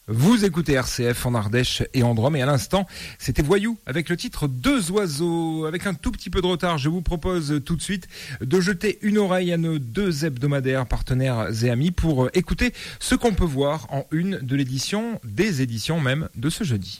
Vous écoutez RCF en Ardèche et en Drôme, et à l'instant, c'était Voyou avec le titre Deux oiseaux. Avec un tout petit peu de retard, je vous propose tout de suite de jeter une oreille à nos deux hebdomadaires partenaires et amis pour écouter ce qu'on peut voir en une de l'édition, des éditions même, de ce jeudi.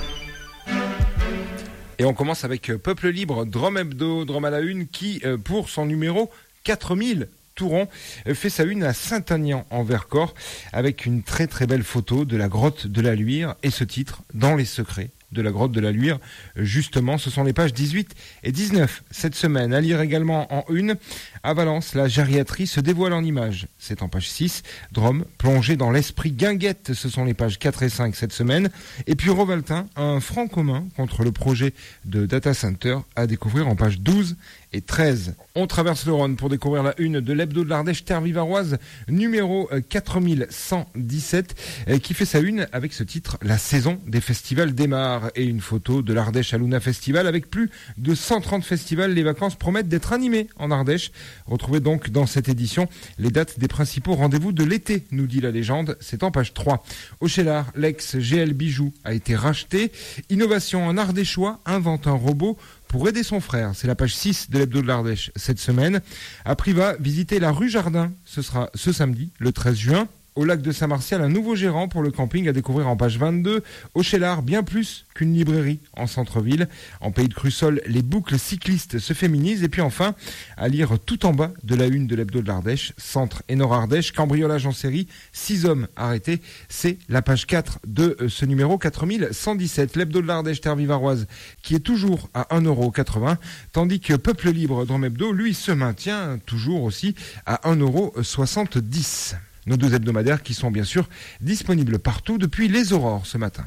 Et on commence avec Peuple Libre, Drôme Hebdo, Drôme à la une, qui, pour son numéro 4000, Touron, fait sa une à Saint-Aignan en Vercors avec une très très belle photo de la grotte de la Luire et ce titre, Dans les secrets de la grotte de la Luire. Justement, ce sont les pages 18 et 19 cette semaine. À lire également en une, à Valence, la gériatrie se dévoile en images. C'est en page 6. Drôme, plongé dans l'esprit guinguette, ce sont les pages 4 et 5 cette semaine. Et puis Rovaltin, un front commun contre le projet de data center à découvrir en page 12 et 13. On traverse le Rhône pour découvrir la une de l'hebdo de l'Ardèche Terre Vivaroise, numéro 4117, qui fait sa une avec ce titre, La saison des festivals démarre, et une photo de l'Ardèche Aluna Festival avec plus de 130 festivals. Les vacances promettent d'être animées en Ardèche. Retrouvez donc dans cette édition les dates des principaux rendez-vous de l'été, nous dit la légende. C'est en page 3. Au Chélar, l'ex-GL Bijoux a été racheté. Innovation en ardéchois invente un robot pour aider son frère. C'est la page 6 de l'hebdo de l'Ardèche cette semaine. À Privas, visitez la rue Jardin. Ce sera ce samedi, le 13 juin. Au lac de Saint-Martial, un nouveau gérant pour le camping à découvrir en page 22. Au Chélar, bien plus qu'une librairie en centre-ville. En Pays de Crussol, les boucles cyclistes se féminisent. Et puis enfin, à lire tout en bas de la une de l'hebdo de l'Ardèche, Centre et Nord-Ardèche, cambriolage en série, 6 hommes arrêtés. C'est la page 4 de ce numéro 4117. L'hebdo de l'Ardèche Terre Vivaroise qui est toujours à 1,80€, tandis que Peuple Libre Drôme Hebdo, lui, se maintient toujours aussi à 1,70€. Nos deux hebdomadaires qui sont bien sûr disponibles partout depuis les aurores ce matin.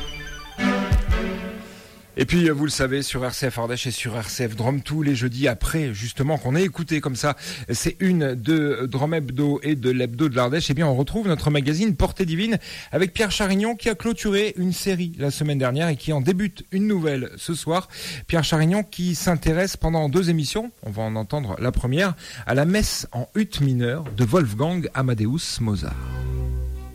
Et puis, vous le savez, sur RCF Ardèche et sur RCF Drôme, tous les jeudis après, justement, qu'on ait écouté comme ça, c'est une de Drôme Hebdo et de l'hebdo de l'Ardèche, eh bien, on retrouve notre magazine Portée Divine avec Pierre Charignon qui a clôturé une série la semaine dernière et qui en débute une nouvelle ce soir. Pierre Charignon qui s'intéresse pendant 2 émissions, on va en entendre la première, à la messe en ut mineure de Wolfgang Amadeus Mozart.